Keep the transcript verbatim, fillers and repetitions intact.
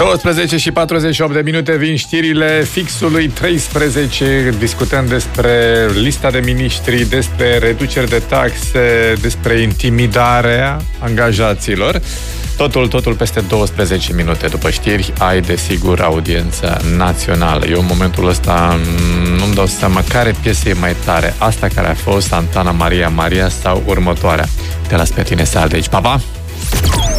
douăsprezece și patruzeci și opt de minute vin știrile fixului treisprezece. Discutăm despre lista de miniștri, despre reduceri de taxe, despre intimidarea angajaților. Totul, totul peste douăsprezece minute. După știri ai, desigur, audiența națională. Eu în momentul ăsta nu-mi dau seama care piesă e mai tare. Asta care a fost Santana Maria Maria sau următoarea. Te las pe tine să alegi. Pa, pa!